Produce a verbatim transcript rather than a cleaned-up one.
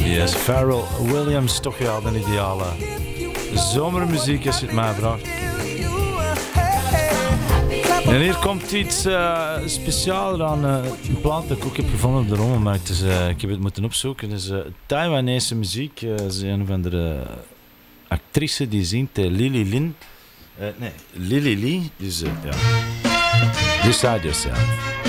Yes, Pharrell Williams, toch ja de ideale zomermuziek als je het mij vraagt. En hier komt iets uh, speciaals aan uh, een plaat dat ik ook heb gevonden op de rommelmarkt. Dus, uh, ik heb het moeten opzoeken. Het is uh, Taiwanese muziek. Uh, ze is een van de uh, actrice die zingt, uh, Lily Lin. Uh, nee, Lily Lee. Dus uh, ja. Decide yourself.